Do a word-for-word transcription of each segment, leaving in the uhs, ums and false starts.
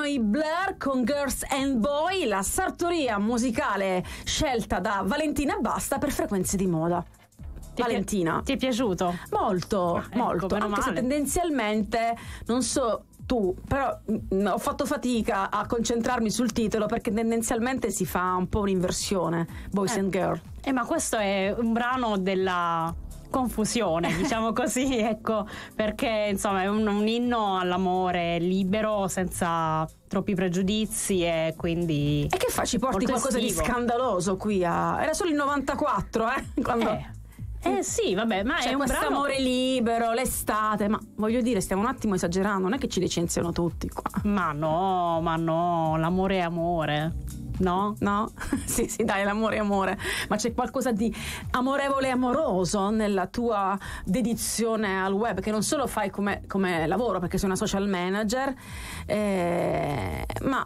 i Blur con Girls and Boy, la sartoria musicale scelta da Valentina Basta per Frequenze di Moda. Ti Valentina, pi- ti è piaciuto? Molto, ah, ecco, molto, anche male. se tendenzialmente, non so tu, però mh, ho fatto fatica a concentrarmi sul titolo perché tendenzialmente si fa un po' un'inversione, Boys eh. and Girl. Eh, ma questo è un brano della confusione, diciamo così, ecco, perché insomma è un, un inno all'amore libero, senza troppi pregiudizi, e quindi E che fa? Ci porti molto qualcosa estivo. di scandaloso qui a... Era solo il novantaquattro, eh? Quando... Eh. Eh sì, vabbè, ma C'è è un questo brano... amore libero, l'estate, ma voglio dire, stiamo un attimo esagerando, non è che ci licenziano tutti qua. Ma no, ma no, l'amore è amore, no? No? Sì, sì, dai, l'amore è amore, ma c'è qualcosa di amorevole e amoroso nella tua dedizione al web, che non solo fai come, come lavoro, perché sei una social manager, eh, ma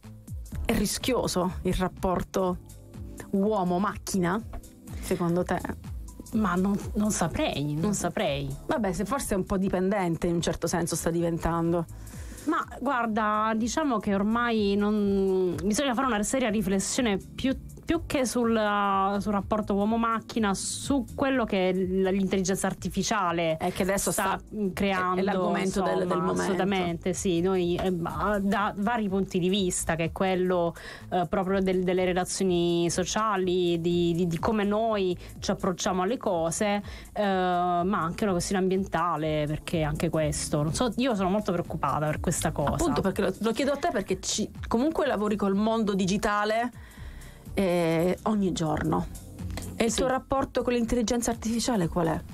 è rischioso il rapporto uomo-macchina, secondo te? Ma non, non saprei, non saprei. Vabbè, se forse è un po' dipendente in un certo senso sta diventando. Ma guarda, diciamo che ormai non bisogna fare una seria riflessione più, più che sul, sul rapporto uomo-macchina, su quello che l'intelligenza artificiale È che adesso sta, sta creando. è l'argomento insomma, del, del momento. Assolutamente sì, noi eh, da vari punti di vista, che è quello eh, proprio del, delle relazioni sociali, di, di, di come noi ci approcciamo alle cose, eh, ma anche una questione ambientale, perché anche questo, non so, io sono molto preoccupata per questa cosa. Appunto, perché lo, lo chiedo a te perché ci, comunque lavori col mondo digitale eh, ogni giorno. E il Sì. tuo rapporto con l'intelligenza artificiale qual è?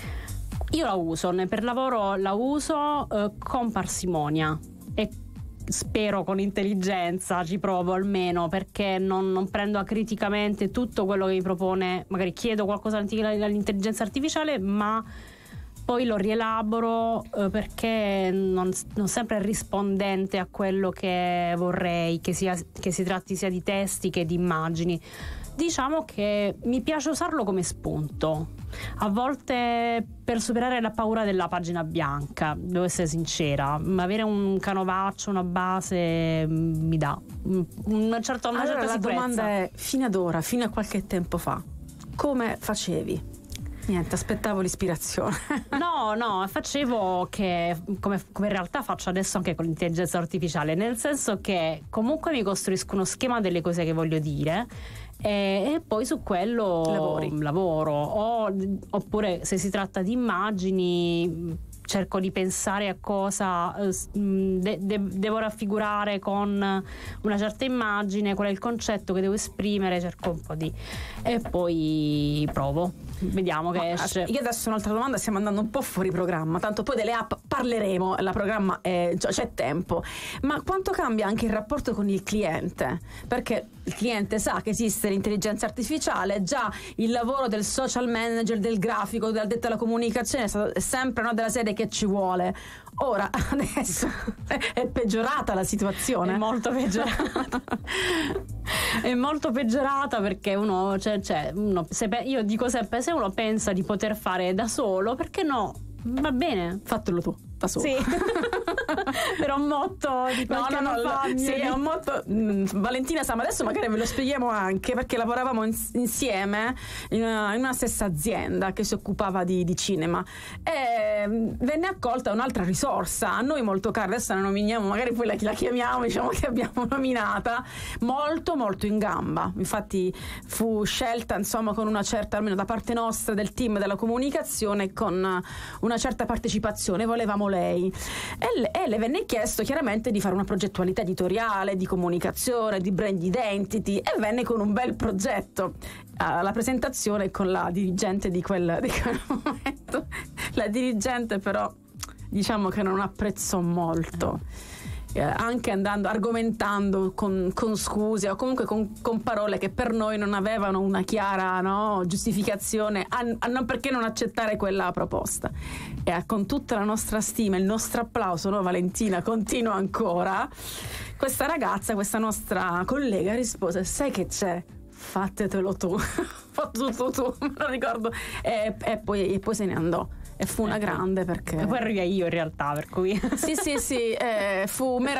Io la uso, ne- per lavoro la uso eh, con parsimonia e spero con intelligenza, ci provo almeno, perché non, non prendo acriticamente tutto quello che mi propone, magari chiedo qualcosa all'intelligenza artificiale, ma poi lo rielaboro eh, perché non, non sempre è rispondente a quello che vorrei, che, sia, che si tratti sia di testi che di immagini. Diciamo che mi piace usarlo come spunto, a volte per superare la paura della pagina bianca, devo essere sincera, ma avere un canovaccio, una base mi dà una certa, una Allora certa la sicurezza. domanda è, fino ad ora, fino a qualche tempo fa, come facevi? Niente, aspettavo l'ispirazione. No, no, facevo che come, come in realtà faccio adesso anche con l'intelligenza artificiale, nel senso che comunque mi costruisco uno schema delle cose che voglio dire e, e poi su quello Lavori. lavoro. O, oppure se si tratta di immagini, cerco di pensare a cosa eh, de- de- devo raffigurare con una certa immagine, qual è il concetto che devo esprimere, cerco un po' di... e poi provo, vediamo che Ma, esce. Io adesso un'altra domanda, stiamo andando un po' fuori programma, tanto poi delle app parleremo, la programma è, cioè, c'è tempo, ma quanto cambia anche il rapporto con il cliente? Perché il cliente sa che esiste l'intelligenza artificiale, già il lavoro del social manager, del grafico, del addetto alla comunicazione è sempre, no, della serie che ci vuole. Ora adesso è peggiorata la situazione. È molto peggiorata. È molto peggiorata perché uno, cioè, cioè, uno se pe- io dico sempre, se uno pensa di poter fare da solo, perché no? Va bene, Fatelo tu, da solo. sì. Per un motto di No, qualche no, anno no, fa, sì, mio è Dio. un motto. mh, Valentina sa, ma adesso magari ve lo spieghiamo anche perché lavoravamo ins- insieme in una, in una stessa azienda che si occupava di, di cinema e mh, venne accolta un'altra risorsa a noi molto cara, adesso la nominiamo, magari poi la, la chiamiamo, diciamo che abbiamo nominata, molto molto in gamba. Infatti fu scelta insomma con una certa, almeno da parte nostra del team della comunicazione, con una certa partecipazione, volevamo lei e le, e le venne chiesto chiaramente di fare una progettualità editoriale, di comunicazione, di brand identity, e venne con un bel progetto alla presentazione con la dirigente di quel, di quel momento. La dirigente però diciamo che non apprezzò molto, eh, anche andando argomentando con, con scuse o comunque con, con parole che per noi non avevano una chiara, no, giustificazione a, a non perché non accettare quella proposta. E eh, con tutta la nostra stima, il nostro applauso, no Valentina, continua ancora, questa ragazza, questa nostra collega rispose: sai che c'è? Fattetelo tu. Fatto tu, tu, me lo ricordo. E, e, poi, e poi se ne andò. E fu una grande, perché E poi arriva io in realtà, per cui sì sì sì, eh, fu meraviglioso.